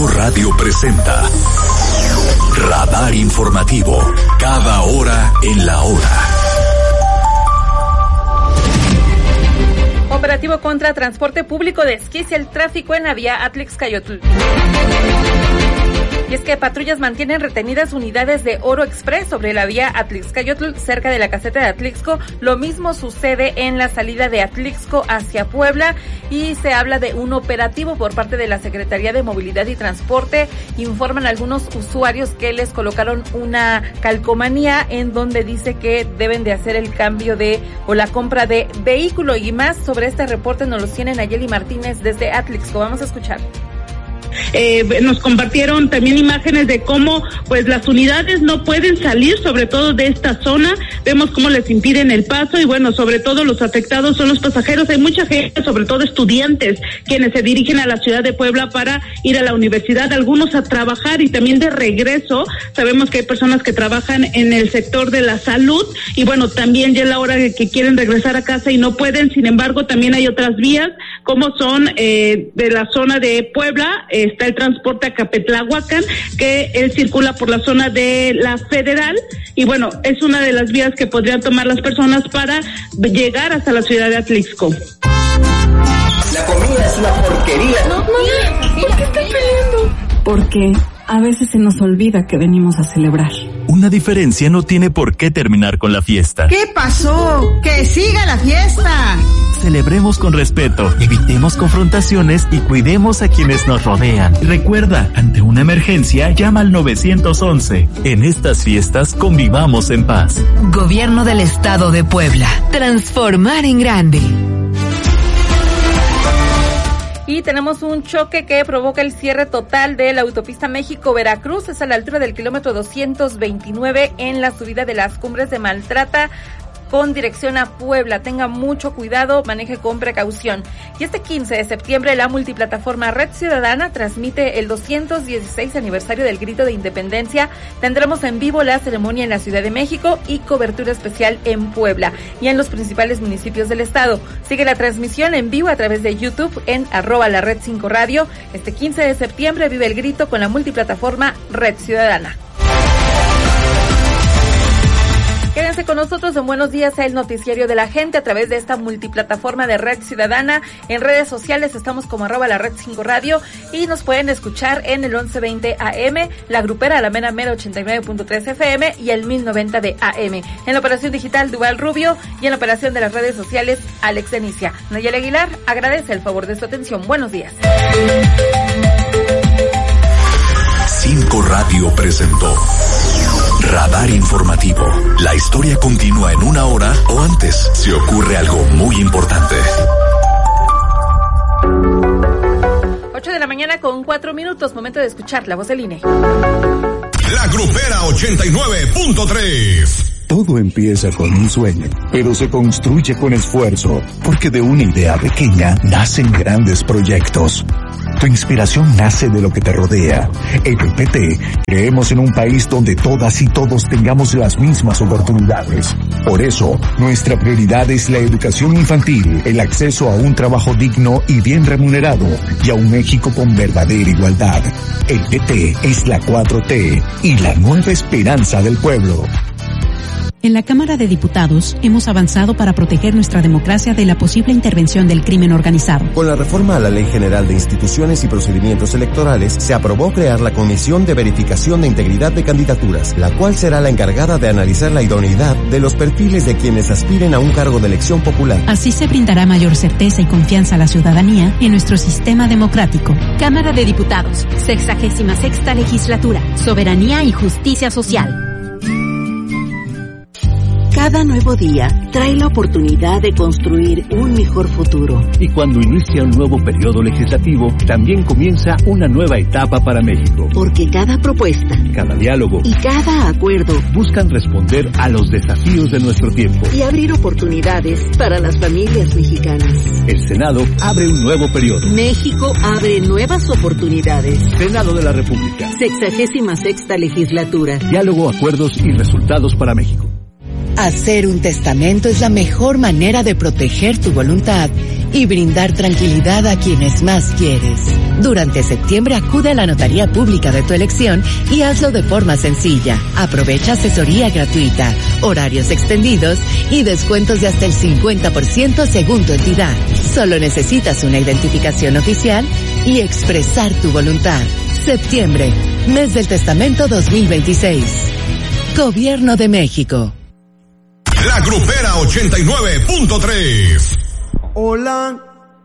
5 Radio presenta Radar Informativo, cada hora en la hora. Operativo contra transporte público desquicia el tráfico en la vía Atlixcayotl. Y es que patrullas mantienen retenidas unidades de Oro Express sobre la vía Atlixcayotl, cerca de la caseta de Atlixco. Lo mismo sucede en la salida de Atlixco hacia Puebla, y se habla de un operativo por parte de la Secretaría de Movilidad y Transporte. Informan algunos usuarios que les colocaron una calcomanía en donde dice que deben de hacer el cambio o la compra de vehículo. Y más sobre este reporte nos lo tiene Nayeli Martínez desde Atlixco. Vamos a escuchar. Nos compartieron también imágenes de cómo pues las unidades no pueden salir, sobre todo de esta zona. Vemos cómo les impiden el paso y bueno, sobre todo los afectados son los pasajeros. Hay mucha gente, sobre todo estudiantes, quienes se dirigen a la ciudad de Puebla para ir a la universidad, algunos a trabajar y también de regreso. Sabemos que hay personas que trabajan en el sector de la salud y bueno, también ya es la hora de que quieren regresar a casa y no pueden. Sin embargo, también hay otras vías como son de la zona de Puebla. Está el transporte a Capetlahuacán, que él circula por la zona de la Federal, y bueno, es una de las vías que podrían tomar las personas para llegar hasta la ciudad de Atlixco. La comida es una porquería. No, mamá, ¿por qué estás peleando? Porque a veces se nos olvida que venimos a celebrar. Una diferencia no tiene por qué terminar con la fiesta. ¿Qué pasó? ¡Que siga la fiesta! Celebremos con respeto, evitemos confrontaciones y cuidemos a quienes nos rodean. Recuerda, ante una emergencia, llama al 911. En estas fiestas, convivamos en paz. Gobierno del Estado de Puebla. Transformar en grande. Y tenemos un choque que provoca el cierre total de la autopista México-Veracruz. Es a la altura del kilómetro 229 en la subida de las Cumbres de Maltrata, con dirección a Puebla. Tenga mucho cuidado, maneje con precaución. Y este 15 de septiembre la multiplataforma Red Ciudadana transmite el 216 aniversario del Grito de Independencia. Tendremos en vivo la ceremonia en la Ciudad de México y cobertura especial en Puebla y en los principales municipios del estado. Sigue la transmisión en vivo a través de YouTube en @lared5radio. Este 15 de septiembre vive el grito con la multiplataforma Red Ciudadana. Quédense con nosotros en Buenos Días, el noticiario de la gente, a través de esta multiplataforma de Red Ciudadana. En redes sociales estamos como @lared5radio y nos pueden escuchar en el 1120 AM, la grupera, la mera 89.3 FM y el 1090 de AM. En la operación digital, Duval Rubio, y en la operación de las redes sociales, Alex Denicia. Nayeli Aguilar agradece el favor de su atención. Buenos días. 5 Radio presentó Radar Informativo. La historia continúa en una hora o antes, si ocurre algo muy importante. 8 de la mañana con 4 minutos, momento de escuchar la voz del INE. La grupera 89.3. Todo empieza con un sueño, pero se construye con esfuerzo, porque de una idea pequeña nacen grandes proyectos. Tu inspiración nace de lo que te rodea. En el PT creemos en un país donde todas y todos tengamos las mismas oportunidades. Por eso, nuestra prioridad es la educación infantil, el acceso a un trabajo digno y bien remunerado, y a un México con verdadera igualdad. El PT es la 4T y la nueva esperanza del pueblo. En la Cámara de Diputados hemos avanzado para proteger nuestra democracia de la posible intervención del crimen organizado. Con la reforma a la Ley General de Instituciones y Procedimientos Electorales, se aprobó crear la Comisión de Verificación de Integridad de Candidaturas, la cual será la encargada de analizar la idoneidad de los perfiles de quienes aspiren a un cargo de elección popular. Así se brindará mayor certeza y confianza a la ciudadanía en nuestro sistema democrático. Cámara de Diputados, 66ª Legislatura, Soberanía y Justicia Social. Cada nuevo día trae la oportunidad de construir un mejor futuro. Y cuando inicia un nuevo periodo legislativo, también comienza una nueva etapa para México. Porque cada propuesta, cada diálogo y cada acuerdo buscan responder a los desafíos de nuestro tiempo y abrir oportunidades para las familias mexicanas. El Senado abre un nuevo periodo. México abre nuevas oportunidades. Senado de la República. 66ª Legislatura. Diálogo, acuerdos y resultados para México. Hacer un testamento es la mejor manera de proteger tu voluntad y brindar tranquilidad a quienes más quieres. Durante septiembre acude a la notaría pública de tu elección y hazlo de forma sencilla. Aprovecha asesoría gratuita, horarios extendidos y descuentos de hasta el 50% según tu entidad. Solo necesitas una identificación oficial y expresar tu voluntad. Septiembre, mes del testamento 2026. Gobierno de México. La Grupera 89.3. Hola.